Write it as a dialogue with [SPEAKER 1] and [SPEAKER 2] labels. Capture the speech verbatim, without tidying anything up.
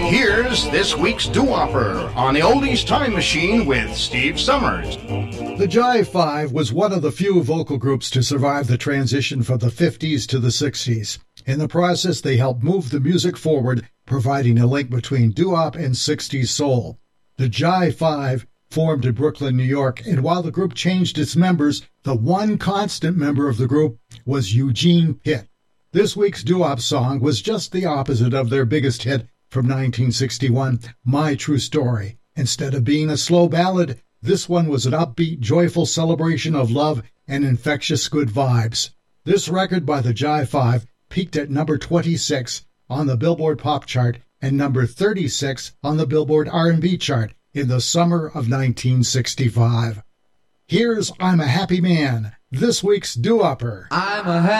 [SPEAKER 1] Here's this week's doo-wopper on the Oldies Time Machine with Steve Summers.
[SPEAKER 2] The Jive Five was one of the few vocal groups to survive the transition from the fifties to the sixties. In the process, they helped move the music forward, providing a link between doo-wop and sixties soul. The Jive Five formed in Brooklyn, New York, and while the group changed its members, the one constant member of the group was Eugene Pitt. This week's doo-wop song was just the opposite of their biggest hit from nineteen sixty-one, My True Story. Instead of being a slow ballad, this one was an upbeat, joyful celebration of love and infectious good vibes. This record by the Jive Five peaked at number twenty-six on the Billboard Pop chart and number thirty-six on the Billboard R and B chart in the summer of nineteen sixty-five. Here's I'm a Happy Man, this week's doo-wopper.
[SPEAKER 3] I'm a